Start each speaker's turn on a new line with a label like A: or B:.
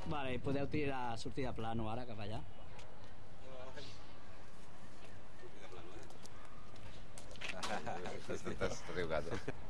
A: Vale, i podeu sortir de plano ara cap allà.
B: T'has trucat.